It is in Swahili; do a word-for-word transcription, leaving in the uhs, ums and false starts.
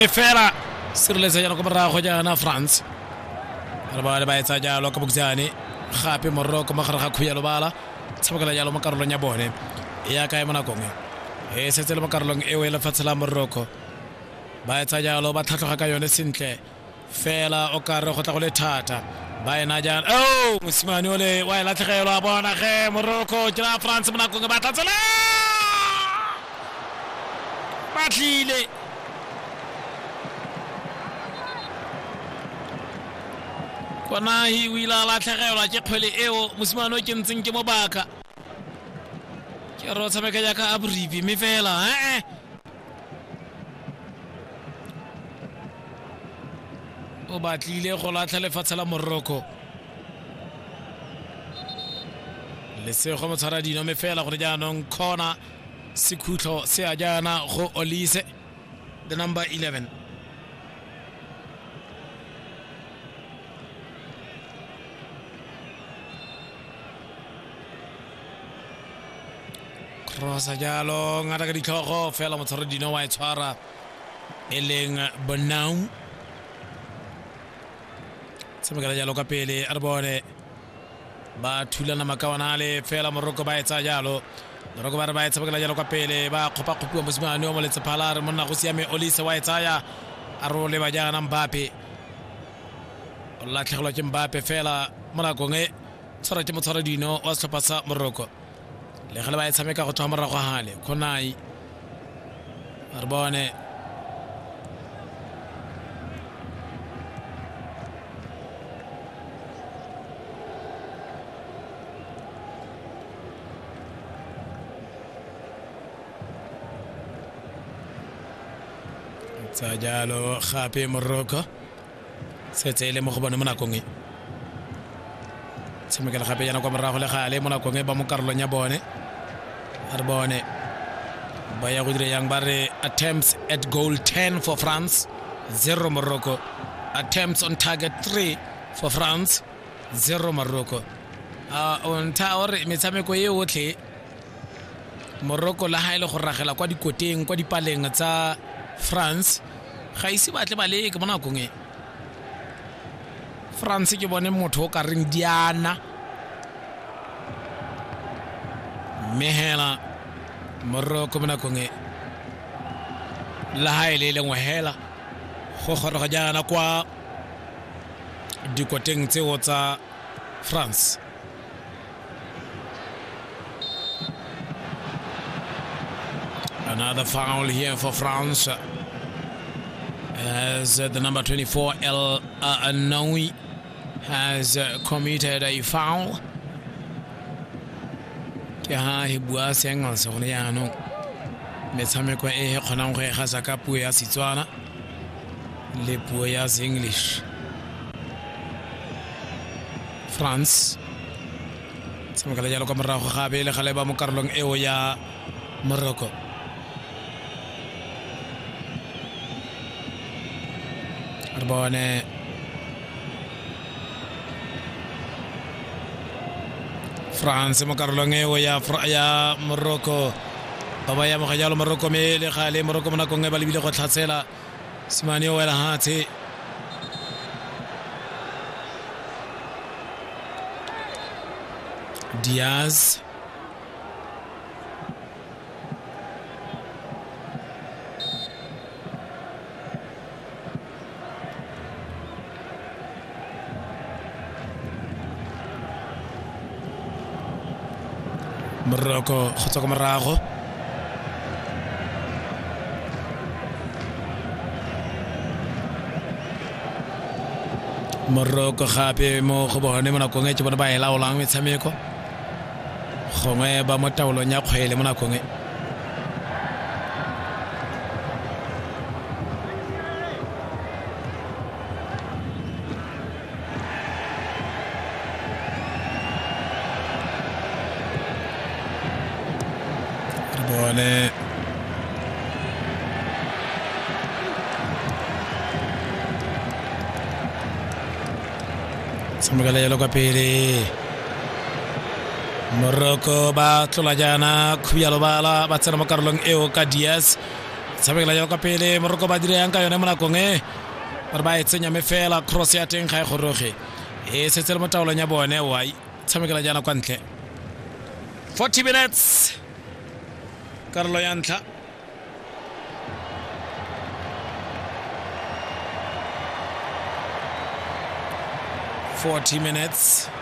fera sur les ayano ko ra ko jana France arba ba ta jalo ko bugzani khapi Morocco ma khara ko yalo bala sabagala yalo makarlo nyabone ya kay mana ko ngi e setel makarlo e wela fatsala Morocco ba ta jalo ba thatlo ka yone sintle fela o ka re go tla go le thata ba ena jana oh musimani ole wa la tlhegelo a bona ge Morocco tla France mana ko ba tlatsela batlile kona hi wila la tlhagelwa ke kgwele eo mosimane o ke ntseng ke mo baka ke ro tshameka ya ka abrivi me fela eh o batlile go la tlhalefatsa la Morocco le se go motshara dino me fela gore jaanong khona sekhutlho se a jana go Olise the number eleven Rosa jalo ngata ka ditlhogo fela motshara dino wa e tshwara eleng Bonau semekala jalo ka pele a re bone ba thulana makawanale fela Morocco ba etsa jalo Morocco ba re ba etsa jalo ka pele ba khopa khopiwa mosimane o mo letse phala re monna go siame Olise wa etsa ya a role ba jana Mbappe o la tlhegelo ke Mbappe fela Morocco nge tshwara ke motshara dino wa setlhopha sa Morocco le gele ba e tshameka go thoma morago hale khonai re bone tsa jalo gape Morocco setse ile mo go bone mona konge semekela gape yana kwa morago le gale mona konge ba mo karolo nya bone re bone ba ya go dire yang ba re attempts at goal ten for France, zero Morocco. Attempts on target three for France, zero Morocco. Uh, on ta ore metshameko ye otlhe Morocco la ha ile go ragela kwa dikoteng kwa dipaleng tsa France ga ise batle ba le ke bona konge France ke bone motho ka reng Diana mehela Morocco bona konge la haile le ngwehela go goroga jana kwa dikoteng tseo tsa France. Another foul here for France as uh, the number twenty-four El Anoui has uh, committed a foul. Ha he bua sengal so ne yana metshameko e he khonang go e gasa ka puo ya Setswana le puo ya English. France tshameka jalo ka morago gabe le gale ba mo karolong eo ya Morocco. Arbone France mo karolong eo ya ya Morocco ba ya mo ga jalo Morocco me le gale Morocco mona go nge ba lebile go tlhatsela simane o wela hatse Diaz Morocco go tswa ka morago Morocco gape mo go bone mo nakong e ke bona ba e laolang metshameko gongwe ba mo taolong ya kgwele mo nakong e bone samagala yalo ka pele Morocco ba tlola jana khuyalo bala ba tsena mo karolong eo ka Diaz tshabekela jalo ka pele Morocco ba dire yang ka yone mo nakong e gore ba e tsenya me fela cross ya teng ga e goroge e setse le mo taolong ya bone wai tshamekela jana kwa ntle forty minutes karolo ya ntlha forty minutes